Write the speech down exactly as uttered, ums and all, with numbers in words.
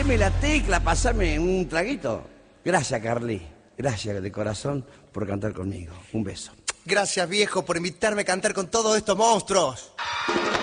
Tocame la tecla, pasame un traguito. Gracias, Carly. Gracias de corazón por cantar conmigo. Un beso. Gracias, viejo, por invitarme a cantar con todos estos monstruos.